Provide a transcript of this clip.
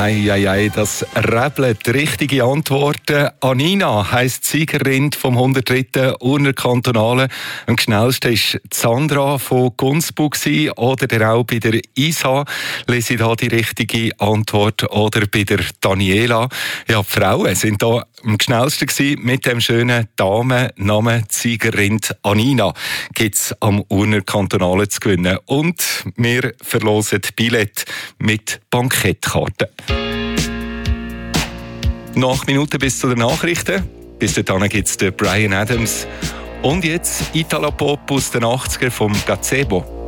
Ei, das rebelt. Richtige Antworten. Anina heisst Siegerin vom 103. Urner Kantonale. Am schnellsten war Sandra von Gunzburg oder der auch bei der Isa. Lese ich da die richtige Antwort. Oder bei der Daniela. Ja, die Frauen sind da am schnellsten gewesen mit dem schönen Damennamen Siegerin Anina. Gibt es am Urner Kantonale zu gewinnen. Und wir verlosen Billett mit Bankettkarten. Noch Minuten bis zu den Nachrichten. Bis dahin gibt es den Bryan Adams. Und jetzt Italo Pop aus den 80er vom Gazebo.